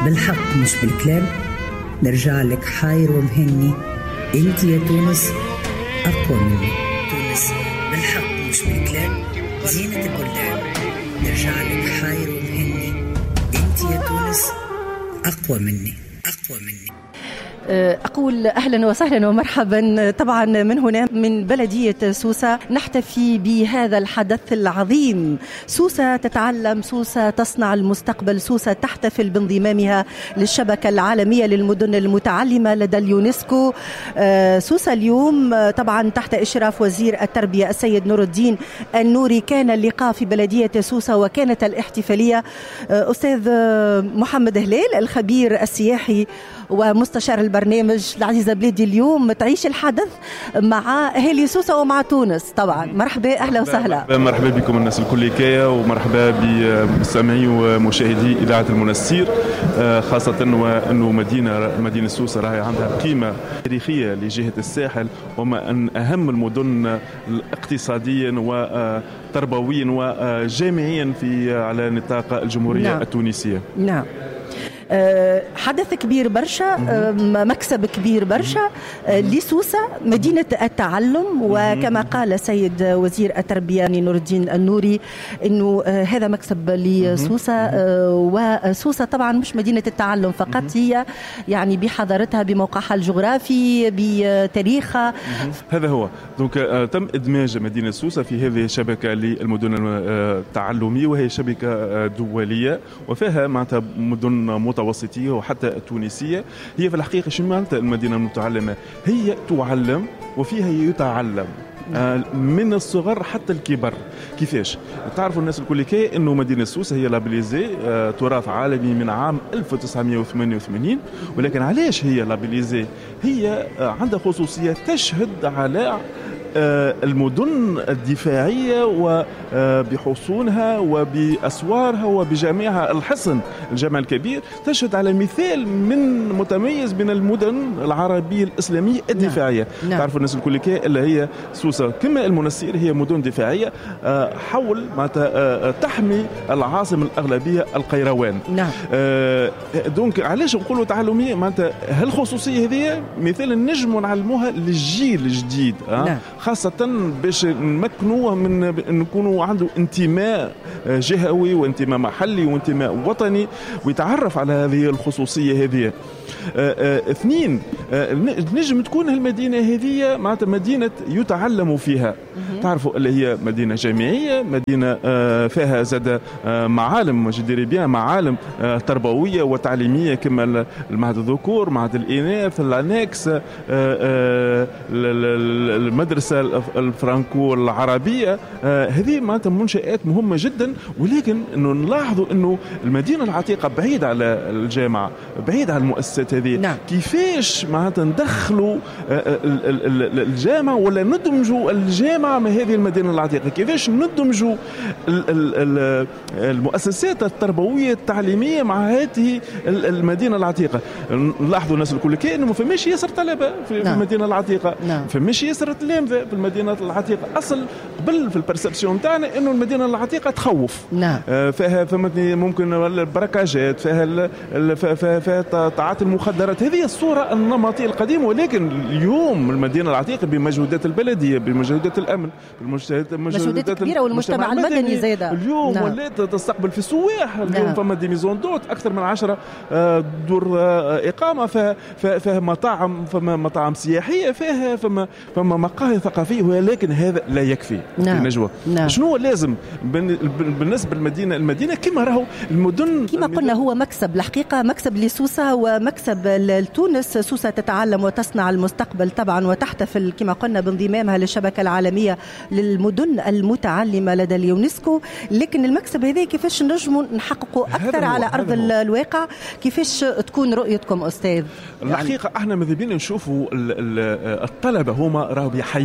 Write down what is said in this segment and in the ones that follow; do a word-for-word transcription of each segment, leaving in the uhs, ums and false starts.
بالحق مش بالكلام، نرجع لك حاير ومهني، انت يا تونس أقوى مني. تونس بالحق مش بالكلام، زينة البلدان، نرجع لك حاير ومهني، انت يا تونس أقوى مني أقوى مني. أقول أهلا وسهلا ومرحبا طبعا من هنا من بلدية سوسة، نحتفي بهذا الحدث العظيم. سوسة تتعلم، سوسة تصنع المستقبل، سوسة تحتفل بانضمامها للشبكة العالمية للمدن المتعلمة لدى اليونسكو. سوسة اليوم طبعا تحت إشراف وزير التربية السيد نور الدين النوري. كان اللقاء في بلدية سوسة وكانت الاحتفالية. أستاذ محمد هلال الخبير السياحي ومستشار البرنامج العزيزة بلادي، اليوم تعيش الحدث مع أهالي سوسة ومع تونس طبعا. مرحبا، أهلا وسهلا. مرحبا بكم الناس الكليكية، ومرحبا بمستمعي ومشاهدي إذاعة المنستير، خاصة وأنه مدينة مدينة سوسة راهي عندها قيمة تاريخية لجهة الساحل، وما أن أهم المدن اقتصاديا وتربويا وجامعيا في على نطاق الجمهورية نعم. التونسية. نعم، حدث كبير برشا، مكسب كبير برشا لسوسة، مدينة التعلم. وكما قال سيد وزير التربية نور الدين النوري انه هذا مكسب لسوسة. وسوسة طبعا مش مدينة التعلم فقط، هي يعني بحضارتها، بموقعها الجغرافي، بتاريخها. هذا هو. دونك تم ادماج مدينة سوسة في هذه الشبكة للمدن التعلمية، وهي شبكة دولية وفيها معناتها مدن متوسطية وحتى التونسية. هي في الحقيقة شو معناتها المدينة المتعلمة؟ هي تعلم وفيها يتعلم من الصغر حتى الكبر. كيفاش؟ تعرفوا الناس الكل انه مدينة سوسة هي لابليزي تراث عالمي من عام ألف وتسعمائة وثمانية وثمانين. ولكن علاش هي لابليزي؟ هي عندها خصوصية تشهد على المدن الدفاعية وبحصونها وبأسوارها وبجامعها. الحصن الجامع الكبير تشهد على مثال من متميز من المدن العربية الإسلامية الدفاعية. نعم. تعرفوا الناس الكل اللي هي سوسة كما المنستير هي مدن دفاعية حول ما تحمي العاصمة الأغلبية القيروان. نعم. دونك علاش نقولوا تعلمية؟ معناتها هالخصوصية هذه مثال نجم نعلموها للجيل الجديد. نعم. خاصة باش نمكنوه من نكونوا عنده انتماء جهوي وانتماء محلي وانتماء وطني، ويتعرف على هذه الخصوصية هذه. اثنين، نجم تكون المدينة هذه معناتها مدينة يتعلم فيها. تعرفوا اللي هي مدينة جامعية، مدينة فيها زاد معالم جديري بيان معالم تربوية وتعليمية كما المعهد الذكور، معهد الإناث، الأنكس، المدرسة الفرنكو العربية. هذه معناتها منشآت مهمة جدا. ولكن انه نلاحظوا انه المدينة العتيقة بعيد على الجامعة، بعيد على المؤسسات هذه. نعم. كيفاش معناتها ندخلوا الجامعة ولا ندمجوا الجامعة مع هذه المدينة العتيقة؟ كيفاش ندمجوا المؤسسات التربوية التعليمية مع هذه المدينة العتيقة؟ نلاحظوا الناس الكل انه ما فماش ياسر طلبة في نعم. المدينة العتيقة. نعم. فماش ياسر تلامذة في المدينة العتيقة. اصل قبل في البرسبسيون تاعنا انه المدينة العتيقة تخوف. نعم. فيها فهمتني ممكن البركاجات، فيها فيها, فيها طاعات المخدرات. هذه الصورة النمطية القديمة. ولكن اليوم المدينة العتيقة بمجهودات البلدية، بمجهودات الامن، بالمجهودات الكبيرة والمجتمع المدني زاده اليوم نعم. ولات تستقبل في سواح. اليوم نعم. فما دي ميزون دوت اكثر من عشرة دور اقامة، فيها مطاعم، فما مطاعم سياحية، فيها فما فما مقاهي ثقافية. ولكن هذا لا يكفي. نعم. نجوى. نعم. شنو لازم بالنسبة للمدينة؟ المدينة كما راهو المدن كما قلنا هو مكسب الحقيقة، مكسب لسوسة ومكسب لتونس. سوسة تتعلم وتصنع المستقبل طبعا، وتحتفل كما قلنا بانضمامها للشبكة العالمية للمدن المتعلمة لدى اليونسكو. لكن المكسب هذا كيفاش نجموا نحققوا أكثر على أرض الواقع؟ كيفاش تكون رؤيتكم أستاذ؟ الحقيقة يعني احنا ماذا بينا نشوفوا الطلبة هما راهو يحيوا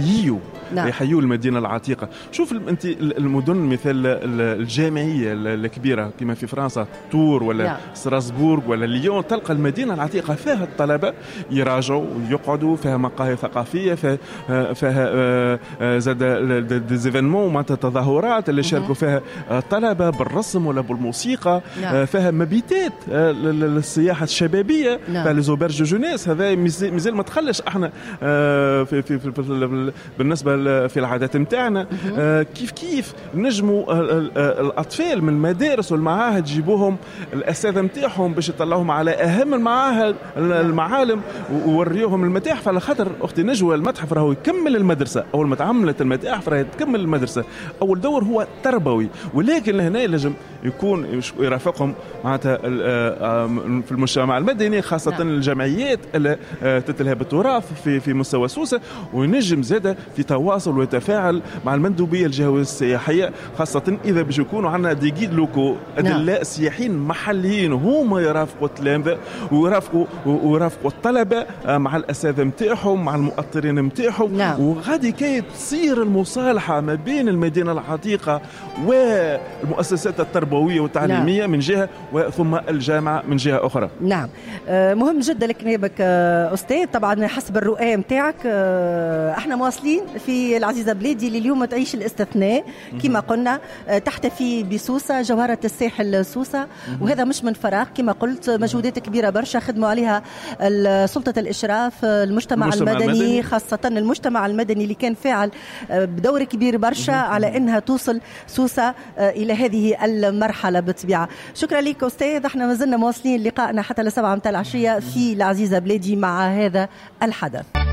يحييوا نعم. يحيوا المدينة العتيقة. شوف أنت المدن مثل الجامعية الكبيرة كما في فرنسا تور ولا نعم. ستراسبورغ ولا ليون، تلقى المدينة العتيقة فيها الطلبة يراجعوا ويقعدوا، فيها مقاهي ثقافية، فيها فيها زاد ديزيفينمون معناتها تظاهرات اللي شاركوا فيها الطلبة بالرسم ولا بالموسيقى. نعم. فيها مبيتات السياحة الشبابية. نعم. فيها ليزوبرج جونيس، هذا مازال ما تخلش احنا في في, في, في بالنسبة في العادات متاعنا. كيف كيف نجموا الأطفال من المدارس والمعاهد جيبوهم الأساتذة متاعهم باش يطلعوهم على أهم المعاهد المعالم ووريوهم المتاحف، على خاطر أختي نجوى المتحف راهو يكمل المدرسة. أول ما تعملت المتاحف راهي تكمل المدرسة، أول دور هو تربوي، ولكن لهنا لازم يكون يرافقهم معناتها في المجتمع المدني، خاصة نعم. الجمعيات اللي تتلهى بالتراث في في مستوى سوسة، ونجم زادة في تواصل ويتفاعل مع المندوبية الجهوية السياحية، خاصة إذا باش يكونوا عندنا دي جيد لوكو أدلاء نعم. سياحيين محليين هما يرافقوا التلامذة ويرافقوا ويرافقوا الطلبة مع الأساتذة متاعهم مع المؤطرين متاعهم. نعم. وغادي كي تصير المصالحة ما بين المدينة العتيقة والمؤسسات التربوية والتعليمية نعم. من جهة، ثم الجامعة من جهة أخرى. نعم. مهم جدا لكنيبك أستاذ. طبعا حسب الرؤية متاعك احنا مواصلين في العزيزة بلادي لليوم تعيش الاستثناء كما قلنا، تحتفي بسوسة جوهرة الساحل سوسة، وهذا مش من فراغ كما قلت، مجهودات كبيرة برشا خدموا عليها سلطة الإشراف، المجتمع, المجتمع المدني, المدني خاصة المجتمع المدني اللي كان فاعل بدور كبير برشا على أنها توصل سوسة إلى هذه المرحلة بالطبيعة. شكرا لك أستاذ. احنا ما زلنا مواصلين لقائنا حتى لسبعة متاع العشية في العزيزة بلادي مع هذا الحدث.